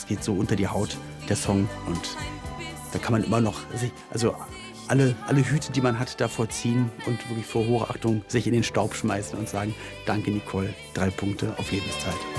das geht so unter die Haut, der Song. Und da kann man immer noch, also alle Hüte, die man hat, davor ziehen und wirklich vor Hochachtung sich in den Staub schmeißen und sagen, danke Nicole, 3 Punkte auf Lebenszeit.